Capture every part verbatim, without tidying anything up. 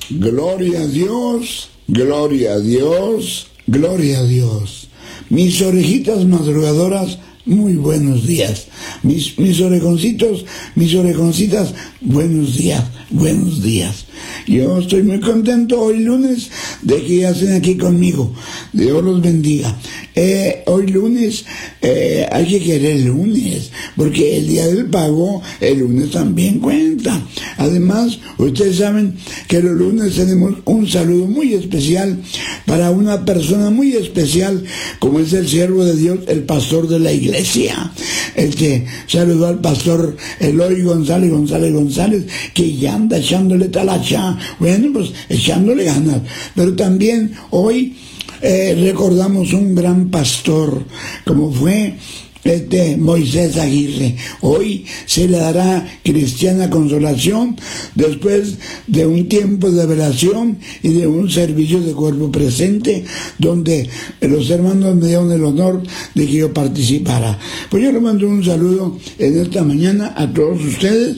Gloria a Dios, gloria a Dios, gloria a Dios. Mis orejitas madrugadoras, muy buenos días. Mis, mis orejoncitos, mis orejoncitas, buenos días, buenos días. Yo estoy muy contento hoy lunes de que ya estén aquí conmigo. Dios los bendiga. Eh, hoy lunes, eh, hay que querer el lunes, porque el día del pago, el lunes también cuenta. Además, ustedes saben que los lunes tenemos un saludo muy especial para una persona muy especial, como es el siervo de Dios, el pastor de la iglesia. Este, saludó al pastor Eloy González, González, González, que ya anda echándole talacha. Bueno, pues echándole ganas. Pero también hoy eh, recordamos un gran pastor, como fue este Moisés Aguirre. Hoy se le dará cristiana consolación después de un tiempo de velación y de un servicio de cuerpo presente, donde los hermanos me dieron el honor de que yo participara. Pues yo le mando un saludo en esta mañana a todos ustedes.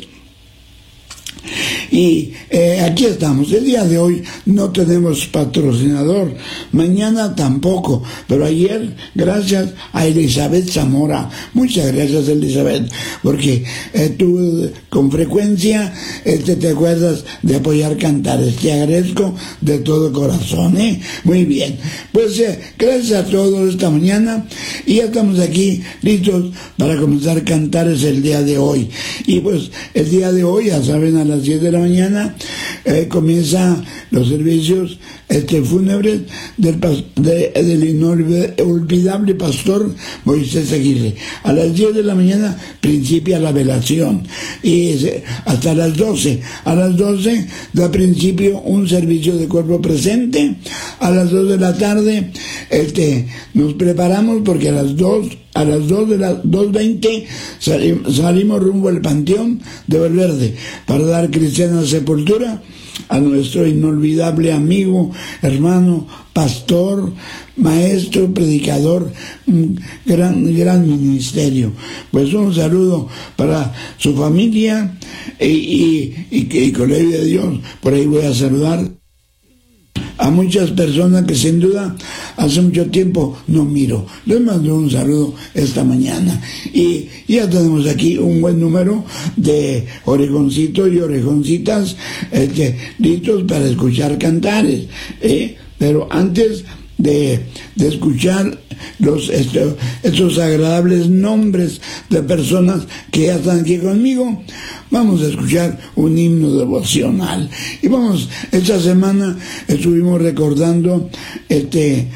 Y eh, aquí estamos. El día de hoy no tenemos patrocinador, mañana tampoco, pero ayer, gracias a Elizabeth Zamora, muchas gracias Elizabeth, porque eh, tú con frecuencia este, te acuerdas de apoyar Cantares. Te agradezco de todo corazón, ¿eh? Muy bien, pues eh, gracias a todos esta mañana, y ya estamos aquí listos para comenzar Cantares el día de hoy. Y pues el día de hoy, ya saben, a las diez de la mañana eh, comienza los servicios este, fúnebres del, de, del inolvidable pastor Moisés Aguirre. A las diez de la mañana principia la velación y eh, hasta las doce. A las doce da principio un servicio de cuerpo presente. A las dos de la tarde este, nos preparamos porque a las dos A las dos de las dos veinte salimos, salimos rumbo al Panteón de Valverde para dar cristiana sepultura a nuestro inolvidable amigo, hermano, pastor, maestro, predicador, un gran, gran ministerio. Pues un saludo para su familia y, y, y, y con la ayuda de Dios, por ahí voy a saludar a muchas personas que sin duda hace mucho tiempo no miro. Les mando un saludo esta mañana. Y ya tenemos aquí un buen número de orejoncitos y orejoncitas este, listos para escuchar cantares. ¿eh? Pero antes de, de escuchar los estos, estos agradables nombres de personas que ya están aquí conmigo, vamos a escuchar un himno devocional. Y vamos, esta semana estuvimos recordando este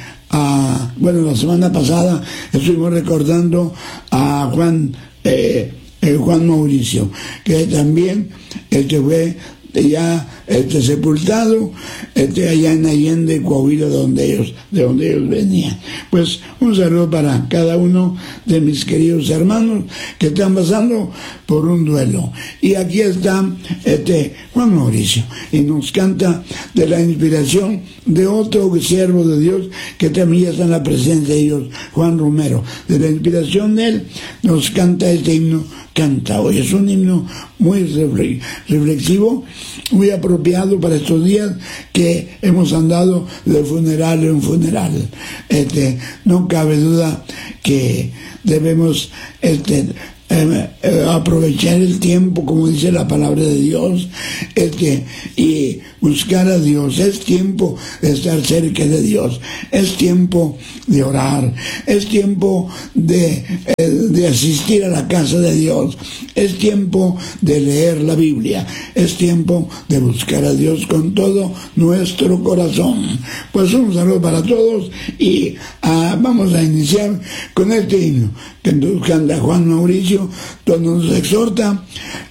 a, bueno, la semana pasada estuvimos recordando a Juan eh, eh, Juan Mauricio, que también este fue ya este sepultado este allá en Allende, Coahuila, de donde ellos de donde ellos venían. Pues un saludo para cada uno de mis queridos hermanos que están pasando por un duelo. Y aquí está este Juan Mauricio y nos canta de la inspiración de otro siervo de Dios que también está en la presencia de Dios, Juan Romero. De la inspiración de él nos canta este himno Canta Hoy. Es un himno muy reflexivo, muy apropiado para estos días que hemos andado de funeral en funeral. Este, no cabe duda que debemos este, eh, eh, aprovechar el tiempo, como dice la palabra de Dios, este, y buscar a Dios. Es tiempo de estar cerca de Dios, es tiempo de orar, es tiempo de, eh, de asistir a la casa de Dios, es tiempo de leer la Biblia, es tiempo de buscar a Dios con todo nuestro corazón. Pues un saludo para todos y uh, vamos a iniciar con este himno que nos canta Juan Mauricio, donde nos exhorta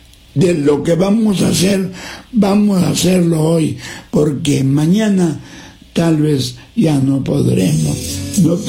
de lo que vamos a hacer, vamos a hacerlo hoy, porque mañana tal vez ya no podremos. No